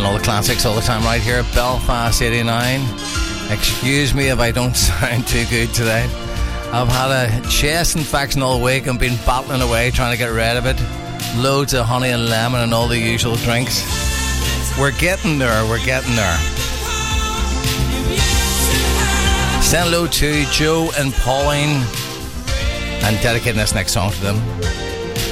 all the classics all the time right here at Belfast 89. Excuse me if I don't sound too good today. I've had a chest infection all week and been battling away trying to get rid of it. Loads of honey and lemon and all the usual drinks. We're getting there. Send hello to Joe and Pauline and dedicating this next song to them.